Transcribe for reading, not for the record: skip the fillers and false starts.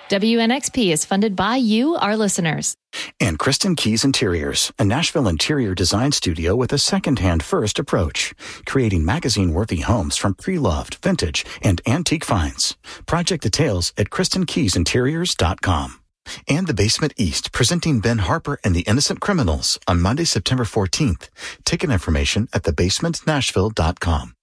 WNXP is funded by you, our listeners. And Kristen Keys Interiors, a Nashville interior design studio with a second-hand first approach, creating magazine-worthy homes from pre-loved, vintage, and antique finds. Project details at KristenKeysInteriors.com. And The Basement East, presenting Ben Harper and the Innocent Criminals on Monday, September 14th. Ticket information at thebasementnashville.com.